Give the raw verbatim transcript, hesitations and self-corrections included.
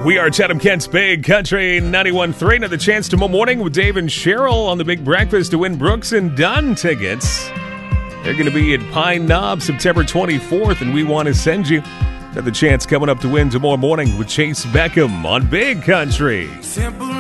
We are Chatham Kent's Big Country ninety-one point three. Another chance tomorrow morning with Dave and Cheryl on the Big Breakfast to win Brooks and Dunn tickets. They're going to be at Pine Knob September twenty-fourth, and we want to send you another chance coming up to win tomorrow morning with Chase Beckham on Big Country. Simple